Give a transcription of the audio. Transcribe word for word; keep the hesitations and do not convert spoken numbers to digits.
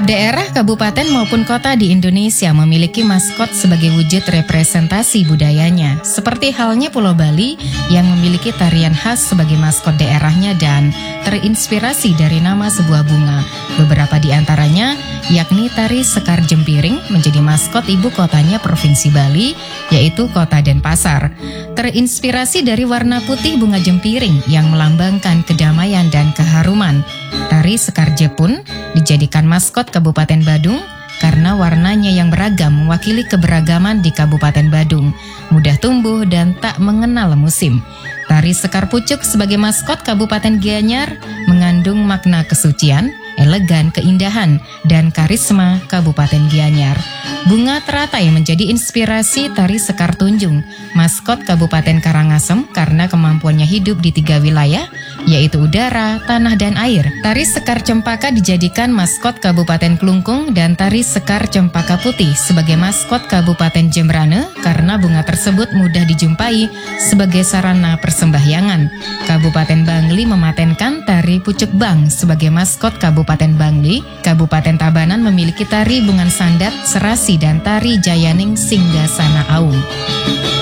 Setiap daerah, kabupaten maupun kota di Indonesia memiliki maskot sebagai wujud representasi budayanya. Seperti halnya Pulau Bali yang memiliki tarian khas sebagai maskot daerahnya dan terinspirasi dari nama sebuah bunga. Beberapa di antaranya yakni tari Sekar Jempiring menjadi maskot ibu kotanya Provinsi Bali, yaitu Kota Denpasar. Terinspirasi dari warna putih bunga jempiring yang melambangkan kedamaian dan keharuman. Tari Sekar Jepun dijadikan maskot Kabupaten Badung karena warnanya yang beragam mewakili keberagaman di Kabupaten Badung, mudah tumbuh dan tak mengenal musim. Tari Sekar Pucuk sebagai maskot Kabupaten Gianyar mengandung makna kesucian, elegan, keindahan, dan karisma Kabupaten Gianyar. Bunga teratai menjadi inspirasi tari Sekar Tunjung, maskot Kabupaten Karangasem karena kemampuannya hidup di tiga wilayah, yaitu udara, tanah, dan air. Tari Sekar Cempaka dijadikan maskot Kabupaten Klungkung dan tari Sekar Cempaka Putih sebagai maskot Kabupaten Jembrane karena bunga tersebut mudah dijumpai sebagai sarana persembahyangan. Kabupaten Bangli mematenkan tari Pucuk Bang sebagai maskot Kabupaten Bangli. Kabupaten Tabanan memiliki tari Bungan Sandat, Serasi, dan tari Jayaning Singgasana Aung.